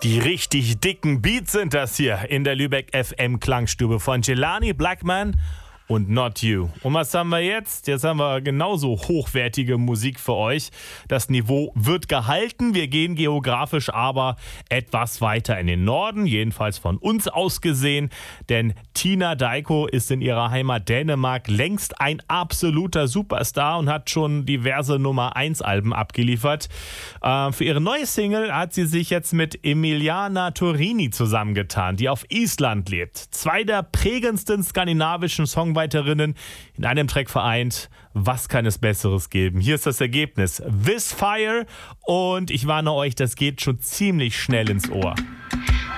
Die richtig dicken Beats sind das hier in der Lübeck FM Klangstube von Jelani Blackman und Not You. Und was haben wir jetzt? Jetzt haben wir genauso hochwertige Musik für euch. Das Niveau wird gehalten. Wir gehen geografisch aber etwas weiter in den Norden, jedenfalls von uns aus gesehen. Denn Tina Dijk ist in ihrer Heimat Dänemark längst ein absoluter Superstar und hat schon diverse Nummer-1-Alben abgeliefert. Für ihre neue Single hat sie sich jetzt mit Emiliana Torini zusammengetan, die auf Island lebt. Zwei der prägendsten skandinavischen Songwriterinnen in einem Track vereint. Was kann es Besseres geben? Hier ist das Ergebnis. This Fire. Und ich warne euch, das geht schon ziemlich schnell ins Ohr.